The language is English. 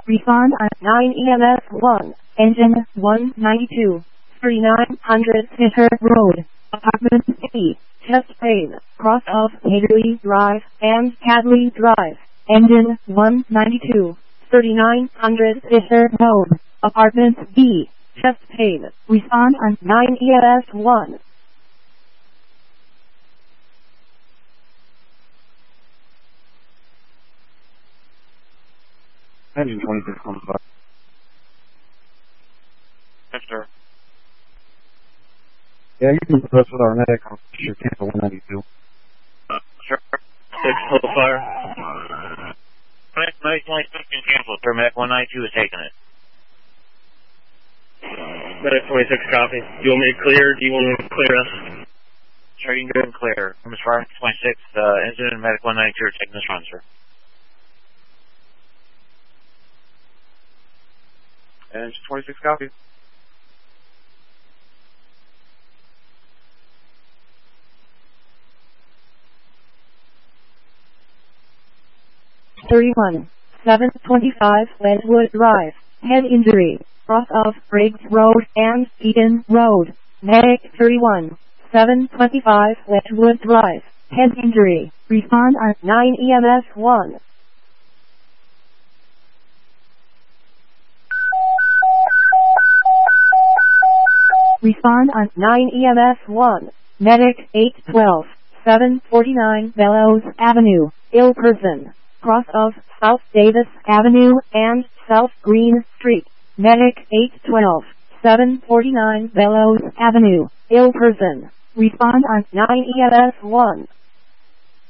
Respond on 9 EMS 1. Engine 192. 3900 Fisher Road. Apartment B. Chest pain. Cross of Haderley Drive and Cadley Drive. Engine 192. 3900 Fisher Road. Apartment B. Chest pain. Respond on 9 EMS 1. Engine 26 comes back. Yes, sir. Yeah, you can press with our medic. Sure, cancel 192. Sure. 6, hold fire. Medic 26 can cancel, sir. Medic 192 is taking it. Medic 26, copy. Do you want me to clear, or do you want me to clear us? Sure, you can go ahead and clear. Ms. Fire 26, engine and medic 192 are taking this run, sir. Engine 26 copy. (31) 725 Westwood Drive. Head injury. Cross of Briggs Road and Eaton Road. Medic 31. 725 Westwood Drive. Head injury. Respond on 9 EMS 1. Respond on 9 EMS 1. Medic 812. 749 Bellows Avenue. Ill person. Cross of South Davis Avenue and South Green Street. Medic 812. 749 Bellows Avenue. Ill person. Respond on 9 EMS 1.